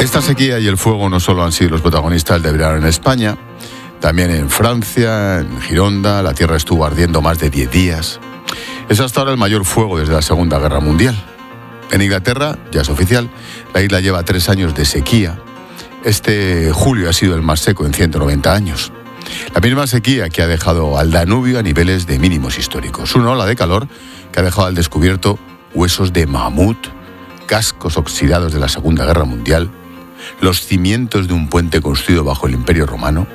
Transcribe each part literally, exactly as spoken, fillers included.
Esta sequía y el fuego no solo han sido los protagonistas del verano en España, también en Francia, en Gironda, la tierra estuvo ardiendo más de diez días. Es hasta ahora el mayor fuego desde la Segunda Guerra Mundial. En Inglaterra, ya es oficial, la isla lleva tres años de sequía. Este julio ha sido el más seco en ciento noventa años. La misma sequía que ha dejado al Danubio a niveles de mínimos históricos. Una ola de calor que ha dejado al descubierto huesos de mamut, cascos oxidados de la Segunda Guerra Mundial, los cimientos de un puente construido bajo el Imperio Romano.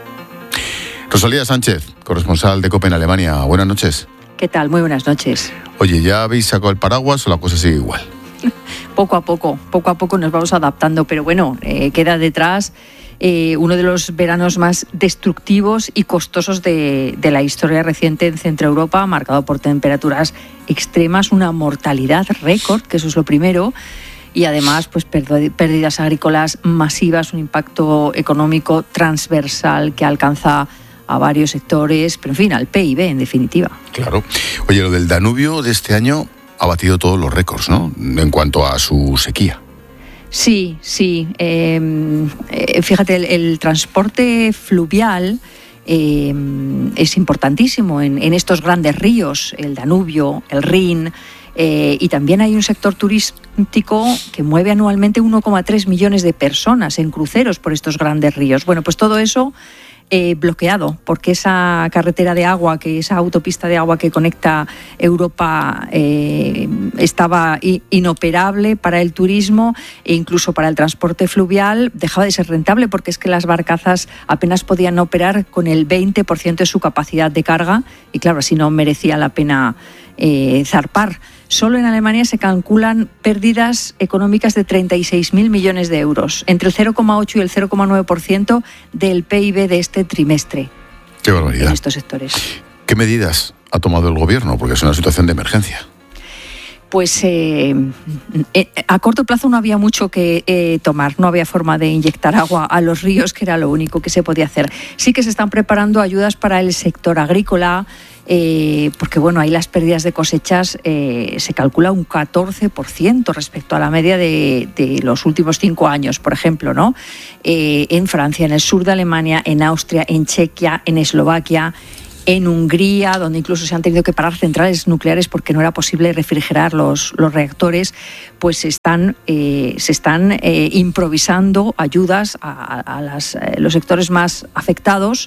Rosalía Sánchez, corresponsal de COPE en Alemania. Buenas noches. ¿Qué tal? Muy buenas noches. Oye, ¿ya habéis sacado el paraguas o la cosa sigue igual? Poco a poco, poco a poco nos vamos adaptando, pero bueno, eh, queda detrás eh, uno de los veranos más destructivos y costosos de, de la historia reciente en Centro Europa, marcado por temperaturas extremas, una mortalidad récord, que eso es lo primero, y además pues pérdidas agrícolas masivas, un impacto económico transversal que alcanza a varios sectores, pero en fin, al P I B en definitiva. Claro. Oye, lo del Danubio de este año ha batido todos los récords, ¿no?, en cuanto a su sequía. Sí, sí. Eh, eh, fíjate, el, el transporte fluvial eh, es importantísimo en, en estos grandes ríos, el Danubio, el Rin, eh, y también hay un sector turístico que mueve anualmente uno coma tres millones de personas en cruceros por estos grandes ríos. Bueno, pues todo eso Eh, bloqueado, porque esa carretera de agua, que esa autopista de agua que conecta Europa eh, estaba i- inoperable para el turismo e incluso para el transporte fluvial, dejaba de ser rentable porque es que las barcazas apenas podían operar con el veinte por ciento de su capacidad de carga y claro, así no merecía la pena eh, zarpar. Solo en Alemania se calculan pérdidas económicas de treinta y seis mil millones de euros, entre el cero coma ocho y el cero coma nueve por ciento del P I B de este trimestre. Qué barbaridad. En estos sectores. ¿Qué medidas ha tomado el gobierno? Porque es una situación de emergencia. Pues eh, eh, a corto plazo no había mucho que eh, tomar, no había forma de inyectar agua a los ríos, que era lo único que se podía hacer. Sí que se están preparando ayudas para el sector agrícola, eh, porque bueno, ahí las pérdidas de cosechas eh, se calcula un catorce por ciento respecto a la media de, de los últimos cinco años, por ejemplo, ¿no? Eh, en Francia, en el sur de Alemania, en Austria, en Chequia, en Eslovaquia, en Hungría, donde incluso se han tenido que parar centrales nucleares porque no era posible refrigerar los, los reactores, pues se están, eh, se están eh, improvisando ayudas a, a las, eh, los sectores más afectados.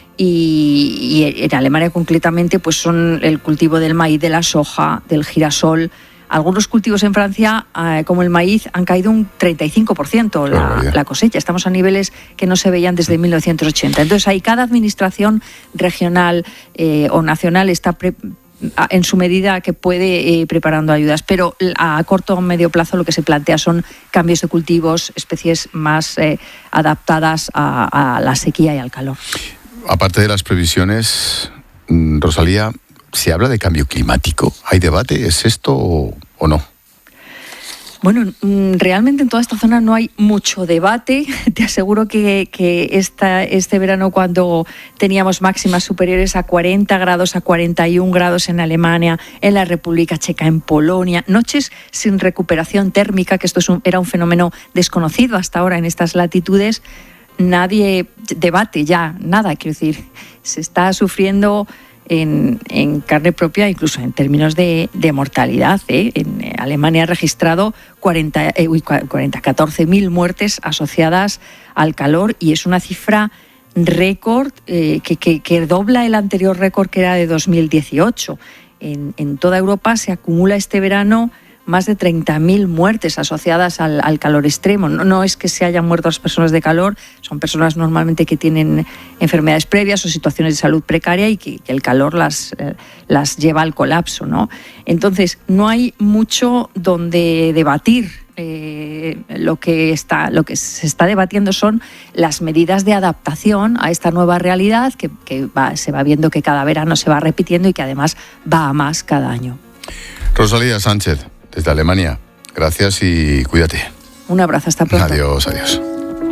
Y, y en Alemania concretamente pues son el cultivo del maíz, de la soja, del girasol. Algunos cultivos en Francia, eh, como el maíz, han caído un treinta y cinco por ciento la, la cosecha. Estamos a niveles que no se veían desde mil novecientos ochenta. Entonces, ahí cada administración regional eh, o nacional está pre- en su medida que puede eh, preparando ayudas. Pero a corto o medio plazo lo que se plantea son cambios de cultivos, especies más eh, adaptadas a, a la sequía y al calor. Aparte de las previsiones, Rosalía, ¿se habla de cambio climático? ¿Hay debate? ¿Es esto o, o no? Bueno, realmente en toda esta zona no hay mucho debate. Te aseguro que, que esta, este verano, cuando teníamos máximas superiores a cuarenta grados, a cuarenta y un grados en Alemania, en la República Checa, en Polonia, noches sin recuperación térmica, que esto es un, era un fenómeno desconocido hasta ahora en estas latitudes, nadie debate ya nada. Quiero decir, se está sufriendo En, en carne propia, incluso en términos de, de mortalidad. ¿eh? En Alemania ha registrado cuarenta, eh, cuarenta, catorce mil muertes asociadas al calor y es una cifra récord eh, que, que, que dobla el anterior récord, que era de dos mil dieciocho. En, en toda Europa se acumula este verano más de treinta mil muertes asociadas al, al calor extremo. No, no es que se hayan muerto las personas de calor, son personas normalmente que tienen enfermedades previas o situaciones de salud precaria y que, que el calor las, eh, las lleva al colapso, ¿no? Entonces, no hay mucho donde debatir. Eh, lo que está, lo que se está debatiendo son las medidas de adaptación a esta nueva realidad que, que va, se va viendo que cada verano se va repitiendo y que además va a más cada año. Rosalía Sánchez, desde Alemania, gracias y cuídate. Un abrazo, hasta pronto. Adiós, adiós.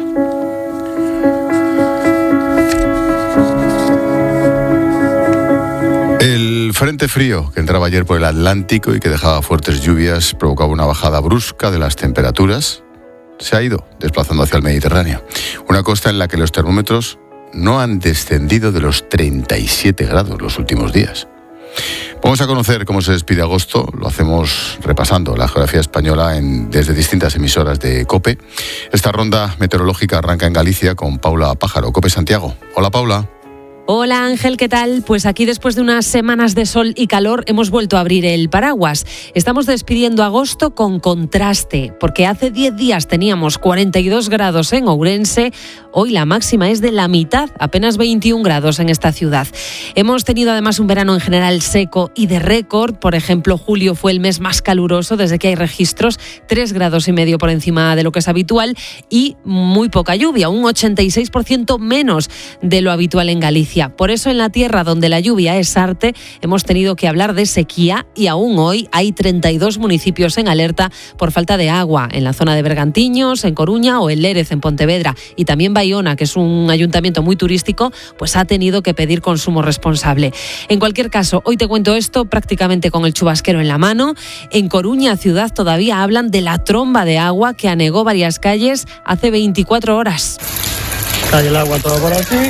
El frente frío que entraba ayer por el Atlántico y que dejaba fuertes lluvias provocaba una bajada brusca de las temperaturas. se ha ido desplazando hacia el Mediterráneo. Una costa en la que los termómetros no han descendido de los treinta y siete grados los últimos días. Vamos a conocer cómo se despide agosto. Lo hacemos repasando la geografía española en, desde distintas emisoras de COPE. Esta ronda meteorológica arranca en Galicia con Paula Pájaro, COPE Santiago. Hola, Paula. Hola Ángel, ¿qué tal? Pues aquí después de unas semanas de sol y calor hemos vuelto a abrir el paraguas. Estamos despidiendo agosto con contraste, porque hace diez días teníamos cuarenta y dos grados en Ourense, hoy la máxima es de la mitad, apenas veintiún grados en esta ciudad. Hemos tenido además un verano en general seco y de récord, por ejemplo julio fue el mes más caluroso desde que hay registros, tres grados y medio por encima de lo que es habitual y muy poca lluvia, un ochenta y seis por ciento menos de lo habitual en Galicia. Por eso en la tierra donde la lluvia es arte hemos tenido que hablar de sequía y aún hoy hay treinta y dos municipios en alerta por falta de agua en la zona de Bergantiños, en Coruña o en Lérez, en Pontevedra. Y también Baiona, que es un ayuntamiento muy turístico, pues ha tenido que pedir consumo responsable. En cualquier caso, hoy te cuento esto prácticamente con el chubasquero en la mano. En Coruña, ciudad, todavía hablan de la tromba de agua que anegó varias calles hace veinticuatro horas. Cae el agua todo por aquí.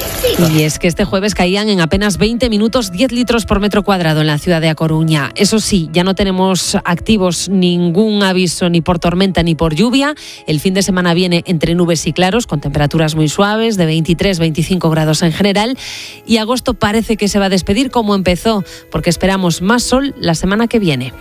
Y es que este jueves caían en apenas veinte minutos diez litros por metro cuadrado en la ciudad de A Coruña. Eso sí, ya no tenemos activos ningún aviso ni por tormenta ni por lluvia. El fin de semana viene entre nubes y claros, con temperaturas muy suaves, de veintitrés a veinticinco grados en general. Y agosto parece que se va a despedir como empezó, porque esperamos más sol la semana que viene.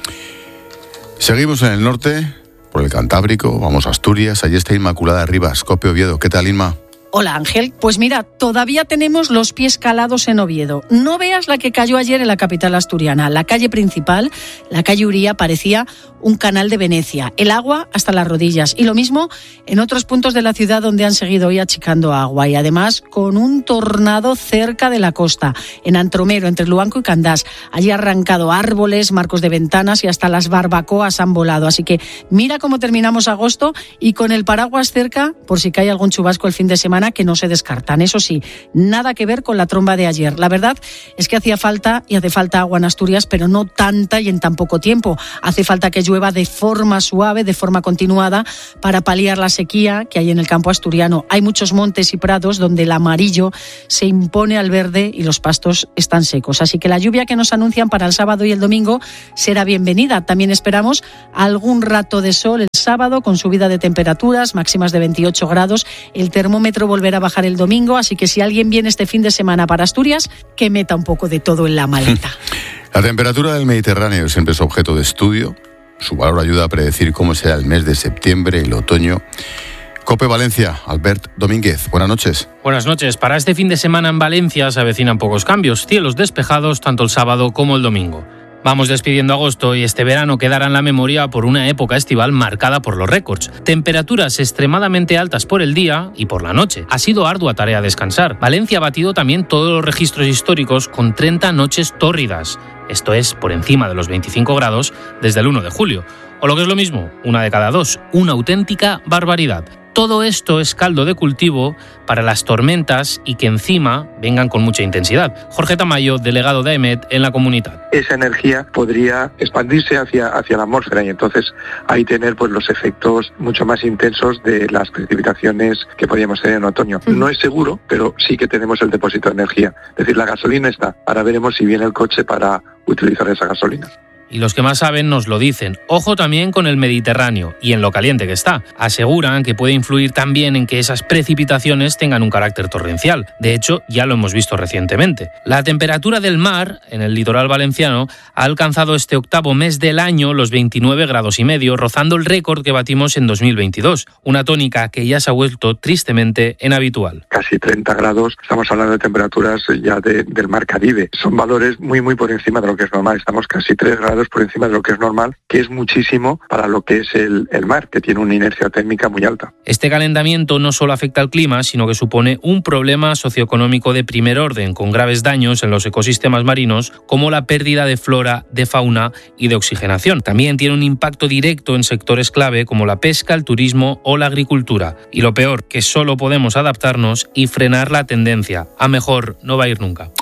Seguimos en el norte, por el Cantábrico, vamos a Asturias. Allí está Inmaculada Rivas, COPE Oviedo. ¿Qué tal, Inma? Hola Ángel, pues mira, todavía tenemos los pies calados en Oviedo. No veas la que cayó ayer en la capital asturiana. La calle principal, la calle Uría, parecía un canal de Venecia. El agua hasta las rodillas. Y lo mismo en otros puntos de la ciudad donde han seguido hoy achicando agua. Y además con un tornado cerca de la costa, en Antromero, entre Luanco y Candás. Allí han arrancado árboles, marcos de ventanas y hasta las barbacoas han volado. Así que mira cómo terminamos agosto y con el paraguas cerca por si cae algún chubasco el fin de semana, que no se descartan. Eso sí, nada que ver con la tromba de ayer. La verdad es que hacía falta y hace falta agua en Asturias, pero no tanta y en tan poco tiempo. Hace falta que llueva de forma suave, de forma continuada, para paliar la sequía que hay en el campo asturiano. Hay muchos montes y prados donde el amarillo se impone al verde y los pastos están secos. Así que la lluvia que nos anuncian para el sábado y el domingo será bienvenida. También esperamos algún rato de sol el sábado con subida de temperaturas, máximas de veintiocho grados. El termómetro volverá a bajar el domingo, así que si alguien viene este fin de semana para Asturias, que meta un poco de todo en la maleta. La temperatura del Mediterráneo siempre es objeto de estudio. Su valor ayuda a predecir cómo será el mes de septiembre, el otoño. COPE Valencia, Albert Domínguez, buenas noches. Buenas noches. Para este fin de semana en Valencia se avecinan pocos cambios. Cielos despejados tanto el sábado como el domingo. Vamos despidiendo agosto y este verano quedará en la memoria por una época estival marcada por los récords. Temperaturas extremadamente altas por el día y por la noche. Ha sido ardua tarea descansar. Valencia ha batido también todos los registros históricos con treinta noches tórridas. Esto es por encima de los veinticinco grados desde el uno de julio. O lo que es lo mismo, una de cada dos. Una auténtica barbaridad. Todo esto es caldo de cultivo para las tormentas y que encima vengan con mucha intensidad. Jorge Tamayo, delegado de AEMET en la comunidad. Esa energía podría expandirse hacia, hacia la atmósfera y entonces ahí tener pues los efectos mucho más intensos de las precipitaciones que podríamos tener en otoño. No es seguro, pero sí que tenemos el depósito de energía. Es decir, la gasolina está. Ahora veremos si viene el coche para utilizar esa gasolina. Y los que más saben nos lo dicen. Ojo también con el Mediterráneo y en lo caliente que está. Aseguran que puede influir también en que esas precipitaciones tengan un carácter torrencial. De hecho, ya lo hemos visto recientemente. La temperatura del mar en el litoral valenciano ha alcanzado este octavo mes del año los veintinueve grados y medio, rozando el récord que batimos en dos mil veintidós. Una tónica que ya se ha vuelto tristemente inhabitual. Casi treinta grados, estamos hablando de temperaturas ya de, del mar Caribe. Son valores muy muy por encima de lo que es normal. Estamos casi tres grados por encima de lo que es normal, que es muchísimo para lo que es el, el mar, que tiene una inercia térmica muy alta. Este calentamiento no solo afecta al clima, sino que supone un problema socioeconómico de primer orden, con graves daños en los ecosistemas marinos, como la pérdida de flora, de fauna y de oxigenación. También tiene un impacto directo en sectores clave como la pesca, el turismo o la agricultura. Y lo peor, que solo podemos adaptarnos y frenar la tendencia. A mejor no va a ir nunca.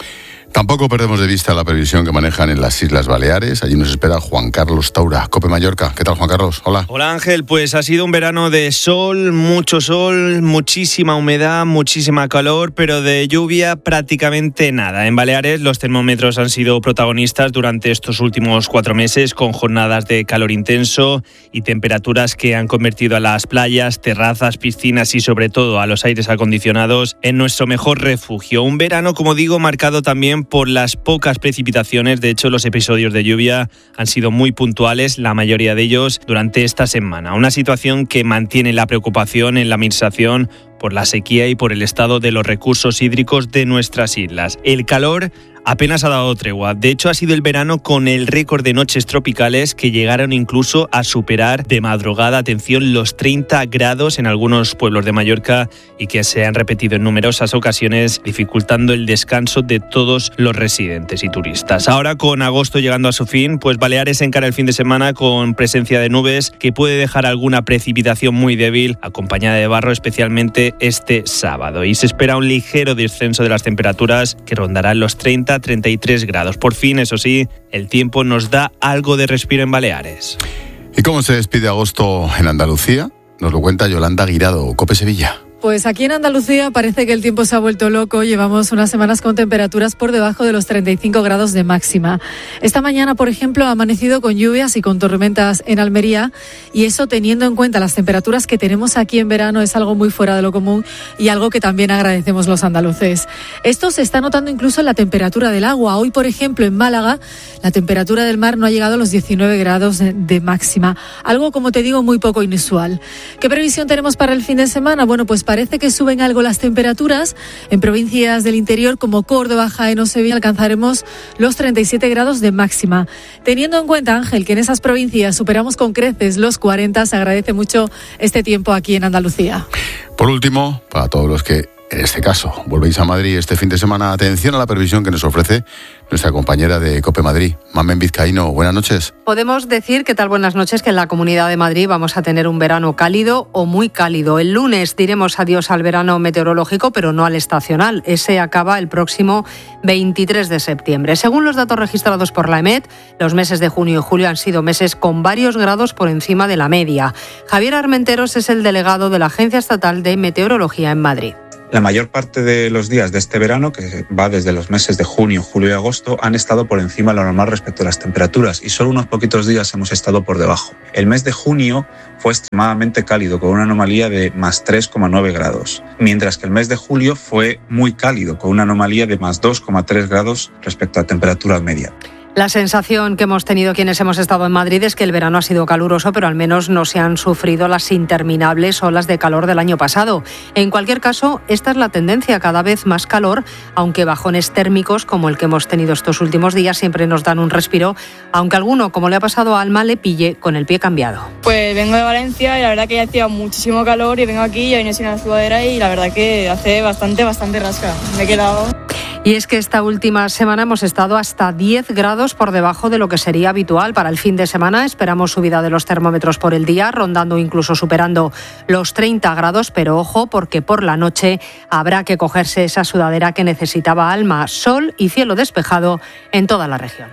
Tampoco perdemos de vista la previsión que manejan en las Islas Baleares. Allí nos espera Juan Carlos Taura, COPE Mallorca. ¿Qué tal, Juan Carlos? Hola. Hola, Ángel. Pues ha sido un verano de sol, mucho sol, muchísima humedad, muchísima calor, pero de lluvia prácticamente nada. En Baleares los termómetros han sido protagonistas durante estos últimos cuatro meses, con jornadas de calor intenso y temperaturas que han convertido a las playas, terrazas, piscinas y sobre todo a los aires acondicionados en nuestro mejor refugio. Un verano, como digo, marcado también por las pocas precipitaciones. De hecho, los episodios de lluvia han sido muy puntuales, la mayoría de ellos durante esta semana. Una situación que mantiene la preocupación en la administración por la sequía y por el estado de los recursos hídricos de nuestras islas. El calor apenas ha dado tregua. De hecho, ha sido el verano con el récord de noches tropicales que llegaron incluso a superar de madrugada, atención, los treinta grados en algunos pueblos de Mallorca y que se han repetido en numerosas ocasiones, dificultando el descanso de todos los residentes y turistas. Ahora, con agosto llegando a su fin, pues Baleares encara el fin de semana con presencia de nubes que puede dejar alguna precipitación muy débil, acompañada de barro, especialmente este sábado. Y se espera un ligero descenso de las temperaturas que rondarán los treinta a treinta y tres grados. Por fin, eso sí, el tiempo nos da algo de respiro en Baleares. ¿Y cómo se despide agosto en Andalucía? Nos lo cuenta Yolanda Guirado, COPE Sevilla. Pues aquí en Andalucía parece que el tiempo se ha vuelto loco. Llevamos unas semanas con temperaturas por debajo de los treinta y cinco grados de máxima. Esta mañana, por ejemplo, ha amanecido con lluvias y con tormentas en Almería, y eso, teniendo en cuenta las temperaturas que tenemos aquí en verano, es algo muy fuera de lo común y algo que también agradecemos los andaluces. Esto se está notando incluso en la temperatura del agua. Hoy, por ejemplo, en Málaga, la temperatura del mar no ha llegado a los diecinueve grados de, de máxima. Algo, como te digo, muy poco inusual. ¿Qué previsión tenemos para el fin de semana? Bueno, pues parece que suben algo las temperaturas. En provincias del interior como Córdoba, Jaén o Sevilla alcanzaremos los treinta y siete grados de máxima. Teniendo en cuenta, Ángel, que en esas provincias superamos con creces los cuarenta, se agradece mucho este tiempo aquí en Andalucía. Por último, para todos los que, en este caso, volvéis a Madrid este fin de semana, atención a la previsión que nos ofrece nuestra compañera de COPE Madrid, Mamen Vizcaíno. Buenas noches. Podemos decir, ¿qué tal? Buenas noches, que en la Comunidad de Madrid vamos a tener un verano cálido o muy cálido. El lunes diremos adiós al verano meteorológico, pero no al estacional. Ese acaba el próximo veintitrés de septiembre. Según los datos registrados por la EMET, los meses de junio y julio han sido meses con varios grados por encima de la media. Javier Armenteros es el delegado de la Agencia Estatal de Meteorología en Madrid. La mayor parte de los días de este verano, que va desde los meses de junio, julio y agosto, han estado por encima de lo normal respecto a las temperaturas, y solo unos poquitos días hemos estado por debajo. El mes de junio fue extremadamente cálido, con una anomalía de más tres coma nueve grados, mientras que el mes de julio fue muy cálido, con una anomalía de más dos coma tres grados respecto a temperatura media. La sensación que hemos tenido quienes hemos estado en Madrid es que el verano ha sido caluroso, pero al menos no se han sufrido las interminables olas de calor del año pasado. En cualquier caso, esta es la tendencia, cada vez más calor, aunque bajones térmicos como el que hemos tenido estos últimos días siempre nos dan un respiro, aunque alguno, como le ha pasado a Alma, le pille con el pie cambiado. Pues vengo de Valencia y la verdad que ya hacía muchísimo calor y vengo aquí y he venido sin la sudadera y la verdad que hace bastante, bastante rasca. Me he quedado... Y es que esta última semana hemos estado hasta diez grados por debajo de lo que sería habitual. Para el fin de semana esperamos subida de los termómetros por el día, rondando incluso superando los treinta grados, pero ojo, porque por la noche habrá que cogerse esa sudadera que necesitaba Alma. Sol y cielo despejado en toda la región.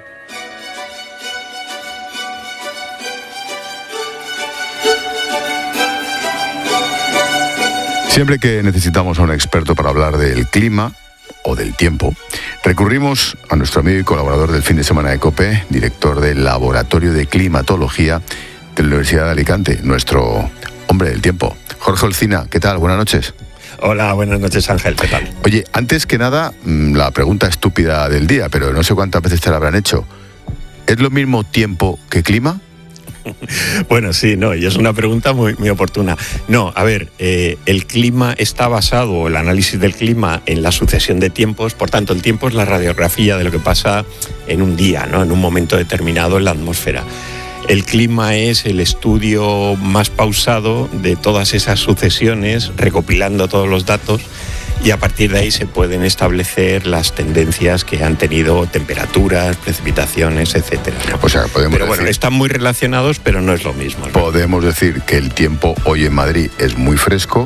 Siempre que necesitamos a un experto para hablar del clima o del tiempo, recurrimos a nuestro amigo y colaborador del fin de semana de COPE, director del Laboratorio de Climatología de la Universidad de Alicante, nuestro hombre del tiempo. Jorge Olcina, ¿qué tal? Buenas noches. Hola, buenas noches, Ángel, ¿qué tal? Oye, antes que nada, la pregunta estúpida del día, pero no sé cuántas veces te la habrán hecho. ¿Es lo mismo tiempo que clima? Bueno, sí, no, y es una pregunta muy, muy oportuna. No, a ver, eh, el clima está basado, el análisis del clima, en la sucesión de tiempos. Por tanto, el tiempo es la radiografía de lo que pasa en un día, ¿no? En un momento determinado en la atmósfera. El clima es el estudio más pausado de todas esas sucesiones, recopilando todos los datos, y a partir de ahí se pueden establecer las tendencias que han tenido temperaturas, precipitaciones, etcétera, ¿no? O sea, podemos pero bueno, decir, están muy relacionados, pero no es lo mismo, ¿no? Podemos decir que el tiempo hoy en Madrid es muy fresco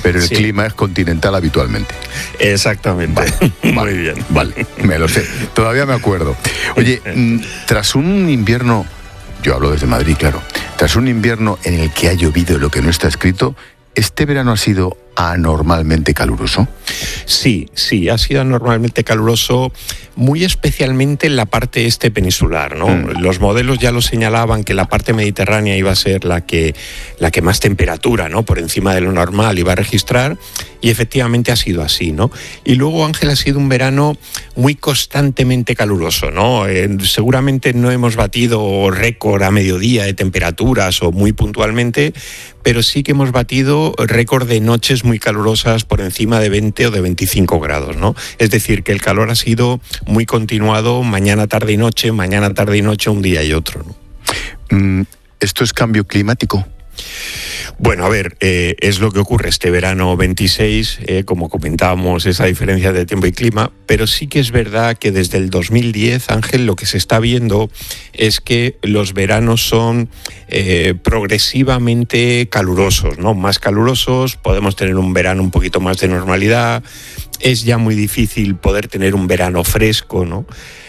pero el Sí. clima es continental habitualmente. Exactamente. Vale, Muy bien. Vale, me lo sé. Todavía me acuerdo. Oye, mm, tras un invierno, yo hablo desde Madrid, claro, tras un invierno en el que ha llovido lo que no está escrito, ¿este verano ha sido anormalmente caluroso? Sí, sí, ha sido anormalmente caluroso, muy especialmente en la parte este peninsular, ¿no? Mm. Los modelos ya lo señalaban que la parte mediterránea iba a ser la que, la que más temperatura, ¿no? Por encima de lo normal iba a registrar, y efectivamente ha sido así, ¿no? Y luego, Ángel, ha sido un verano muy constantemente caluroso, ¿no? Eh, seguramente no hemos batido récord a mediodía de temperaturas o muy puntualmente, pero sí que hemos batido récord de noches muy calurosas por encima de veinte o de veinticinco grados, ¿no? Es decir, que el calor ha sido muy continuado mañana, tarde y noche, mañana, tarde y noche, un día y otro, ¿no? Mm, ¿Esto es cambio climático? Bueno, a ver, eh, es lo que ocurre este verano veintiséis, eh, como comentábamos, esa diferencia de tiempo y clima, pero sí que es verdad que desde el dos mil diez, Ángel, lo que se está viendo es que los veranos son eh, progresivamente calurosos, ¿no? Más calurosos, podemos tener un verano un poquito más de normalidad, es ya muy difícil poder tener un verano fresco, ¿no?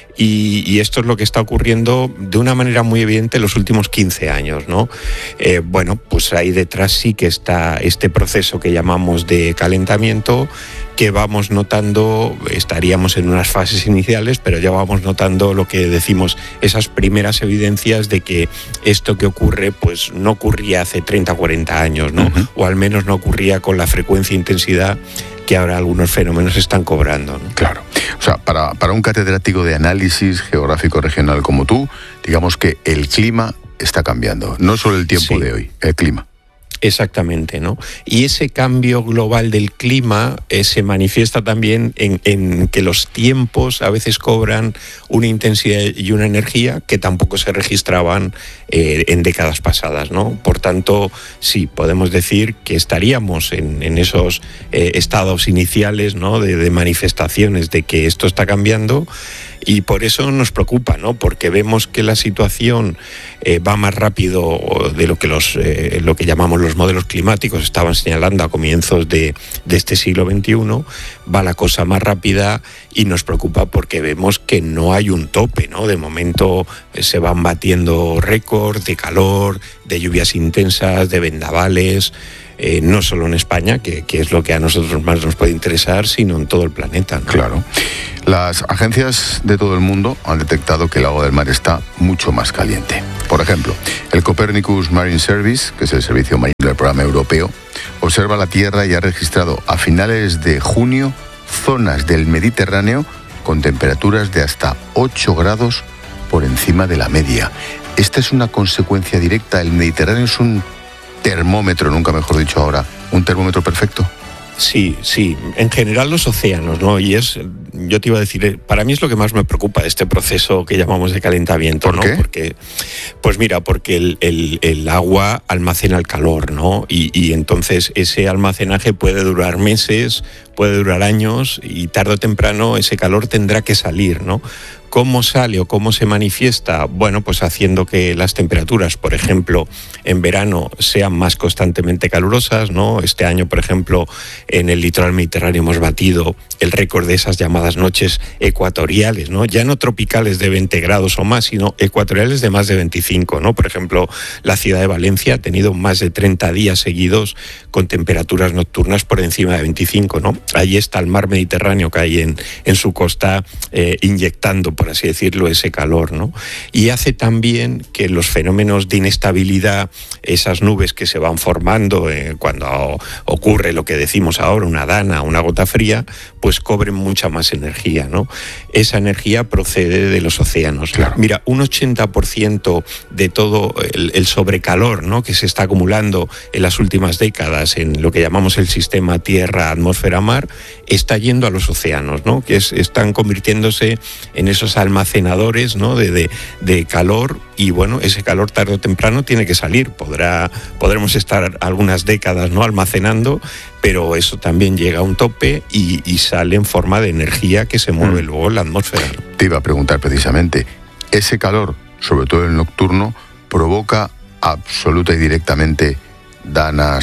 Y, y esto es lo que está ocurriendo de una manera muy evidente en los últimos quince años, ¿no? Eh, bueno, pues ahí detrás sí que está este proceso que llamamos de calentamiento, que vamos notando, estaríamos en unas fases iniciales, pero ya vamos notando lo que decimos, esas primeras evidencias de que esto que ocurre, pues no ocurría hace treinta o cuarenta años, ¿no? Uh-huh. O al menos no ocurría con la frecuencia e intensidad que ahora algunos fenómenos están cobrando, ¿no? Claro. O sea, para, para un catedrático de análisis geográfico regional como tú, digamos que el clima está cambiando. No solo el tiempo sí. de hoy, el clima. Exactamente, ¿no? Y ese cambio global del clima eh, se manifiesta también en, en que los tiempos a veces cobran una intensidad y una energía que tampoco se registraban eh, en décadas pasadas, ¿no? Por tanto, sí, podemos decir que estaríamos en, en esos eh, estados iniciales, ¿no? De, de manifestaciones de que esto está cambiando. Y por eso nos preocupa, ¿no? Porque vemos que la situación eh, va más rápido de lo que los eh, lo que llamamos los modelos climáticos estaban señalando a comienzos de, de este siglo veintiuno. Va la cosa más rápida y nos preocupa porque vemos que no hay un tope, ¿no? De momento eh, se van batiendo récords de calor, de lluvias intensas, de vendavales. Eh, no solo en España, que, que es lo que a nosotros más nos puede interesar, sino en todo el planeta, ¿no? Claro. Las agencias de todo el mundo han detectado que el agua del mar está mucho más caliente. Por ejemplo, el Copernicus Marine Service, que es el servicio marino del programa europeo, observa la Tierra y ha registrado a finales de junio zonas del Mediterráneo con temperaturas de hasta ocho grados por encima de la media. Esta es una consecuencia directa. El Mediterráneo es un termómetro, nunca mejor dicho ahora, un termómetro perfecto. Sí, sí, en general los océanos, ¿no? Y es, yo te iba a decir, para mí es lo que más me preocupa de este proceso que llamamos de calentamiento, ¿no? ¿Por qué? Porque, pues mira, porque el, el, el agua almacena el calor, ¿no? Y, y entonces ese almacenaje puede durar meses, puede durar años y tarde o temprano ese calor tendrá que salir, ¿no? ¿Cómo sale o cómo se manifiesta? Bueno, pues haciendo que las temperaturas, por ejemplo, en verano sean más constantemente calurosas, ¿no? Este año, por ejemplo, en el litoral mediterráneo hemos batido el récord de esas llamadas noches ecuatoriales, ¿no? Ya no tropicales de veinte grados o más, sino ecuatoriales de más de veinticinco, ¿no? Por ejemplo, la ciudad de Valencia ha tenido más de treinta días seguidos con temperaturas nocturnas por encima de veinticinco, ¿no? Ahí está el mar Mediterráneo que hay en, en su costa eh, inyectando, por así decirlo, ese calor, ¿no? Y hace también que los fenómenos de inestabilidad, esas nubes que se van formando eh, cuando ocurre lo que decimos ahora, una dana, una gota fría, pues cobren mucha más energía, ¿no? Esa energía procede de los océanos. Claro. Mira, un ochenta por ciento de todo el, el sobrecalor, ¿no? Que se está acumulando en las últimas décadas en lo que llamamos el sistema tierra-atmósfera-mar, está yendo a los océanos, ¿no? Que es, están convirtiéndose en esos almacenadores, ¿no? de, de, de calor, y bueno, ese calor tarde o temprano tiene que salir. Podrá, podremos estar algunas décadas, ¿no? almacenando, pero eso también llega a un tope y, y sale en forma de energía que se mueve mm. luego en la atmósfera, ¿no? Te iba a preguntar precisamente, ese calor, sobre todo el nocturno, provoca absoluta y directamente danas,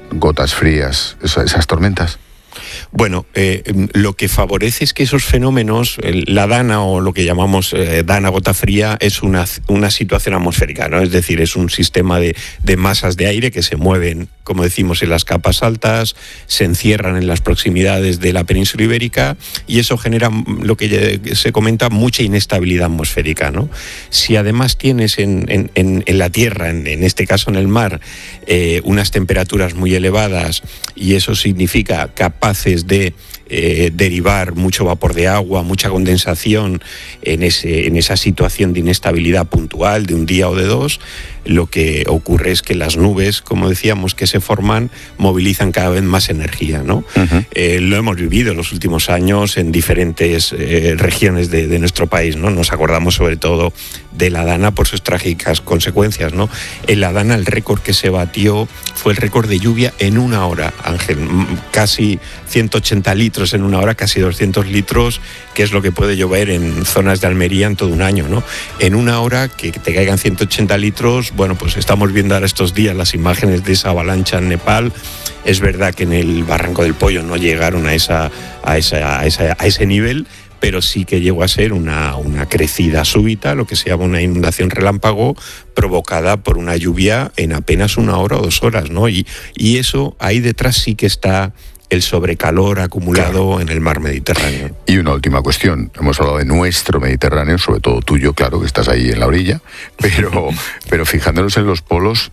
gotas frías, esas tormentas? Bueno, eh, lo que favorece es que esos fenómenos, la dana o lo que llamamos eh, dana gota fría, es una, una situación atmosférica, ¿no? Es decir, es un sistema de, de masas de aire que se mueven, como decimos, en las capas altas, se encierran en las proximidades de la península ibérica y eso genera lo que se comenta mucha inestabilidad atmosférica, ¿no? Si además tienes en, en, en, en la tierra, en, en este caso en el mar, eh, unas temperaturas muy elevadas y eso significa capaces de eh, derivar mucho vapor de agua, mucha condensación en, ese, en esa situación de inestabilidad puntual de un día o de dos, lo que ocurre es que las nubes, como decíamos, que se forman, movilizan cada vez más energía, ¿no? Uh-huh. Eh, lo hemos vivido en los últimos años en diferentes eh, regiones de, de nuestro país, ¿no? Nos acordamos sobre todo de la Dana por sus trágicas consecuencias, ¿no? En la Dana el récord que se batió fue el récord de lluvia en una hora, Ángel, casi ciento ochenta litros en una hora, casi doscientos litros, que es lo que puede llover en zonas de Almería en todo un año, ¿no? En una hora que te caigan ciento ochenta litros, bueno, pues estamos viendo ahora estos días las imágenes de esa avalancha en Nepal. Es verdad que en el Barranco del Pollo no llegaron a, esa, a, esa, a, esa, a ese nivel, pero sí que llegó a ser una, una crecida súbita, lo que se llama una inundación relámpago, provocada por una lluvia en apenas una hora o dos horas, ¿no? Y, y eso, ahí detrás sí que está el sobrecalor acumulado, claro, en el mar Mediterráneo. Y una última cuestión. Hemos hablado de nuestro Mediterráneo, sobre todo tuyo, claro, que estás ahí en la orilla, pero, pero fijándonos en los polos,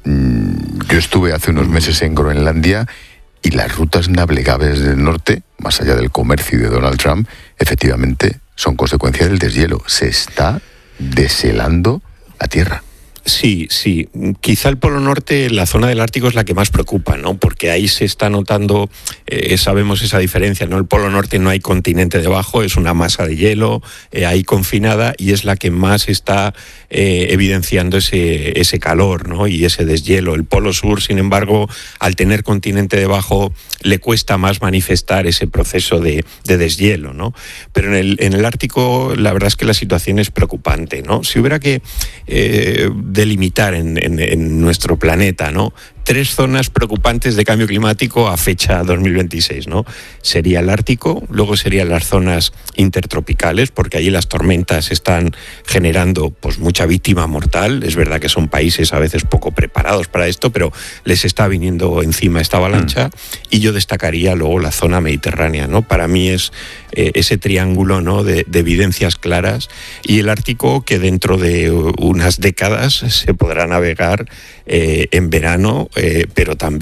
yo estuve hace unos meses en Groenlandia y las rutas navegables del norte, más allá del comercio de Donald Trump, efectivamente son consecuencia del deshielo. Se está deshelando la tierra. Sí, sí. Quizá el Polo Norte, la zona del Ártico, es la que más preocupa, ¿no? Porque ahí se está notando, eh, sabemos esa diferencia, ¿no? El Polo Norte no hay continente debajo, es una masa de hielo eh, ahí confinada y es la que más está eh, evidenciando ese, ese calor, ¿no? Y ese deshielo. El Polo Sur, sin embargo, al tener continente debajo, le cuesta más manifestar ese proceso de, de deshielo, ¿no? Pero en el, en el Ártico, la verdad es que la situación es preocupante, ¿no? Si hubiera que Eh, delimitar en, en, en nuestro planeta, ¿no? Tres zonas preocupantes de cambio climático a fecha dos mil veintiséis, ¿no? Sería el Ártico, luego serían las zonas intertropicales, porque allí las tormentas están generando pues mucha víctima mortal. Es verdad que son países a veces poco preparados para esto, pero les está viniendo encima esta avalancha. Mm. Y yo destacaría luego la zona mediterránea, ¿no? Para mí es eh, ese triángulo, ¿no? de, de evidencias claras, y el Ártico, que dentro de unas décadas se podrá navegar eh, en verano, eh, pero también